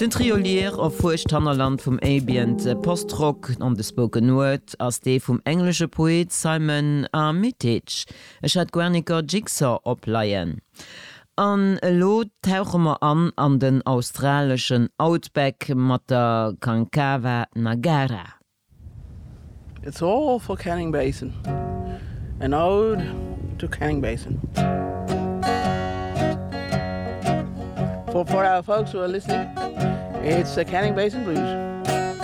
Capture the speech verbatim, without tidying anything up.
Den Triolier auf Furchttannerland vom Ambient Postrock an de Spoken Word as de vum englische Poet Simon Armitage. Es hat Guernica Jigsaw opleiien. An Lo tauchemer an an den australischen Outback mat der Kankawa Nagara. It's all for Canning Basin. An ode to Canning Basin. For, for our folks who are listening, it's the Canning Basin Blues.